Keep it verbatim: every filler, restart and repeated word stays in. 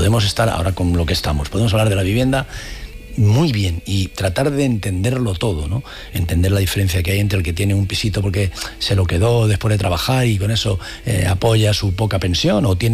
podemos estar ahora con lo que estamos, podemos hablar de la vivienda muy bien y tratar de entenderlo todo, ¿no? Entender la diferencia que hay entre el que tiene un pisito porque se lo quedó después de trabajar y con eso eh, apoya su poca pensión, o tiene